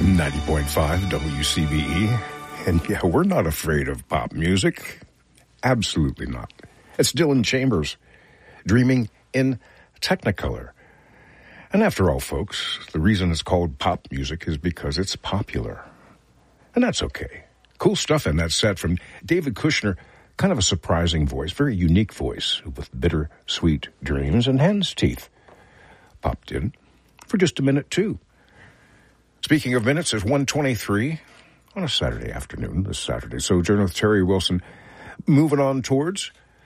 90.5 WCBE. And yeah, we're not afraid of pop music. Absolutely not. It's Dylan Chambers, Dreaming in Technicolor. And after all, folks, the reason it's called pop music is because it's popular. And that's okay. Cool stuff in that set from David Kushner. Kind of a surprising voice, very unique voice with bittersweet dreams and hen's teeth. Popped in for just a minute, too. Speaking of minutes, it's 1:23 on a Saturday afternoon, this Saturday. Sojourner with Terry Wilson, moving on towards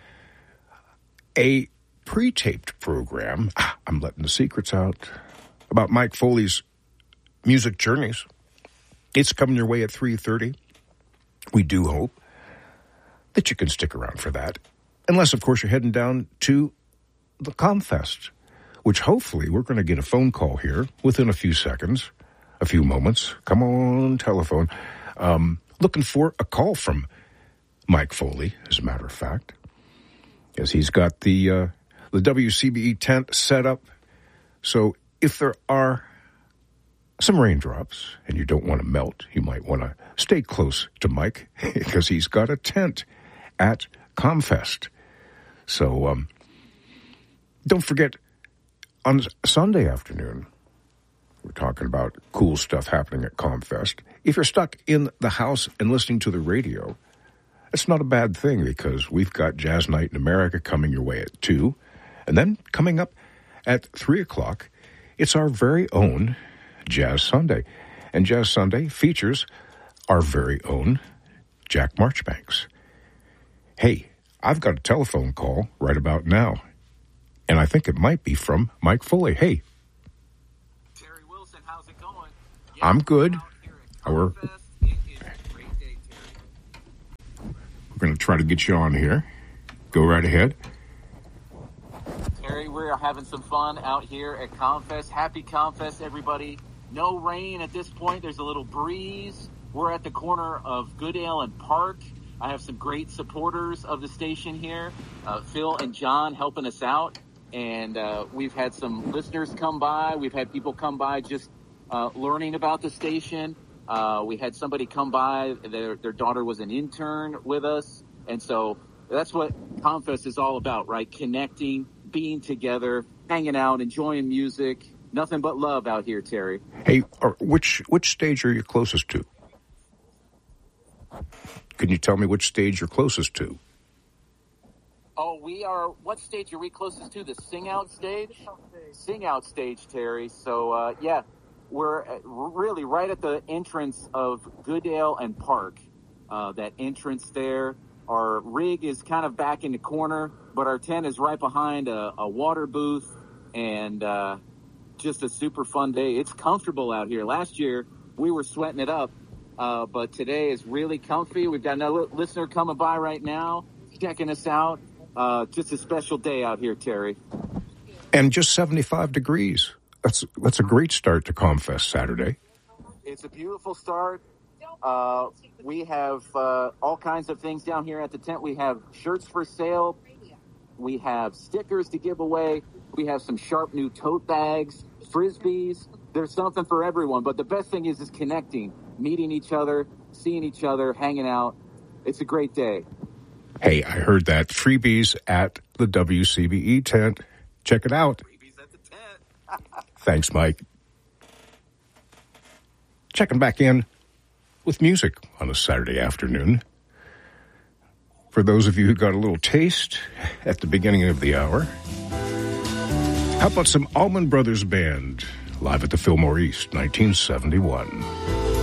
a pre-taped program. I'm letting the secrets out about Mike Foley's music journeys. It's coming your way at 3:30. We do hope that you can stick around for that. Unless, of course, you're heading down to the Comfest, which hopefully we're going to get a phone call here within a few seconds. A few moments. Come on, telephone. Looking for a call from Mike Foley, as a matter of fact, as he's got the WCBE tent set up. So if there are some raindrops and you don't want to melt, you might want to stay close to Mike because he's got a tent at Comfest. So don't forget, on Sunday afternoon, we're talking about cool stuff happening at Comfest. If you're stuck in the house and listening to the radio, it's not a bad thing because we've got Jazz Night in America coming your way at 2. And then coming up at 3 o'clock, it's our very own Jazz Sunday. And Jazz Sunday features our very own Jack Marchbanks. Hey, I've got a telephone call right about now. And I think it might be from Mike Foley. Hey. How's it going? I'm good. We're going to try to get you on here. Go right ahead. Terry, we're having some fun out here at Comfest. Happy Comfest, everybody. No rain at this point. There's a little breeze. We're at the corner of Goodale and Park. I have some great supporters of the station here. Phil and John helping us out. And we've had some listeners come by. We've had people come by just learning about the station. We had somebody come by. Their daughter was an intern with us. And so that's what Comfest is all about, right? Connecting, being together, hanging out, enjoying music. Nothing but love out here, Terry. Hey, which stage are you closest to? Can you tell me which stage you're closest to? Oh, we are. What stage are we closest to? The Sing Out stage? Sing Out stage, Terry. So, yeah, we're really right at the entrance of Goodale and Park. That entrance there. Our rig is kind of back in the corner, but our tent is right behind a water booth and just a super fun day. It's comfortable out here. Last year, we were sweating it up, but today is really comfy. We've got another listener coming by right now, checking us out. Just a special day out here, Terry. And just 75 degrees. That's a great start to Comfest Saturday. It's a beautiful start. We have all kinds of things down here at the tent. We have shirts for sale. We have stickers to give away. We have some sharp new tote bags, Frisbees. There's something for everyone. But the best thing is connecting, meeting each other, seeing each other, hanging out. It's a great day. Hey, I heard that. Freebies at the WCBE tent. Check it out. Freebies at the tent. Thanks, Mike. Checking back in with music on a Saturday afternoon. For those of you who got a little taste at the beginning of the hour, how about some Allman Brothers Band live at the Fillmore East, 1971.